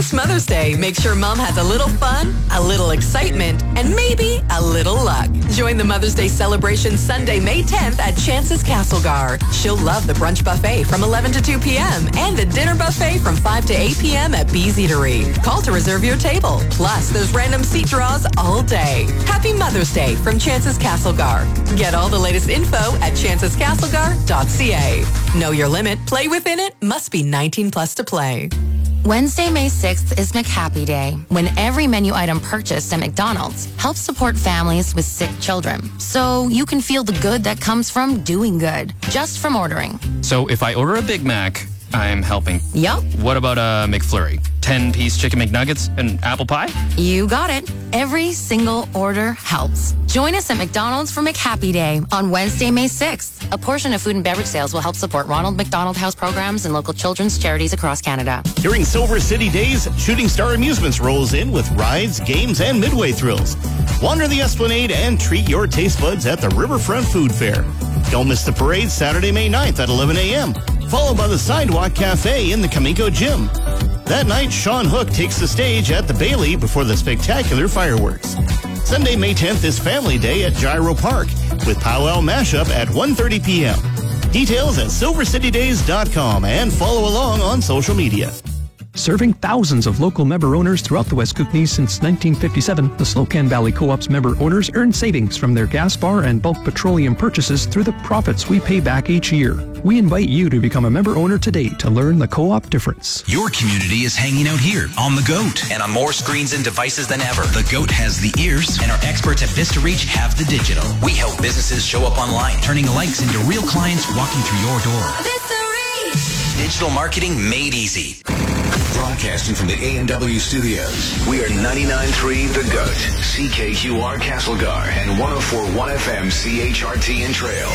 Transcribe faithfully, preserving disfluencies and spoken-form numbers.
This Mother's Day, make sure Mom has a little fun, a little excitement, and maybe a little luck. Join the Mother's Day celebration Sunday, May tenth at Chance's Castlegar. She'll love the brunch buffet from eleven to two p.m. and the dinner buffet from five to eight p.m. at Bee's Eatery. Call to reserve your table. Plus, there's random seat draws all day. Happy Mother's Day from Chance's Castlegar. Get all the latest info at chances castlegar dot c a. Know your limit. Play within it. Must be nineteen plus to play. Wednesday, May sixth is McHappy Day, when every menu item purchased at McDonald's helps support families with sick children. So you can feel the good that comes from doing good, just from ordering. So if I order a Big Mac, I'm helping. Yup. What about a McFlurry? ten-piece chicken McNuggets and apple pie? You got it. Every single order helps. Join us at McDonald's for McHappy Day on Wednesday, May sixth. A portion of food and beverage sales will help support Ronald McDonald House programs and local children's charities across Canada. During Silver City Days, Shooting Star Amusements rolls in with rides, games, and midway thrills. Wander the Esplanade and treat your taste buds at the Riverfront Food Fair. Don't miss the parade Saturday, May ninth at eleven a.m., followed by the Sidewalk Cafe in the Kamiko Gym. That night, Sean Hook takes the stage at the Bailey before the spectacular fireworks. Sunday, May tenth is Family Day at Gyro Park with Powwow Mashup at one thirty p.m. Details at silver city days dot com and follow along on social media. Serving thousands of local member owners throughout the West Kootenays since nineteen fifty-seven, the Slocan Valley Co-op's member owners earn savings from their gas bar and bulk petroleum purchases through the profits we pay back each year. We invite you to become a member owner today to learn the co-op difference. Your community is hanging out here on The Goat and on more screens and devices than ever. The Goat has the ears and our experts at VistaReach have the digital. We help businesses show up online, turning likes into real clients walking through your door. VistaReach! Digital marketing made easy. Broadcasting from the A and W studios, we are ninety-nine point three The Goat, C K Q R Castlegar, and one oh four point one F M C H R T in Trail.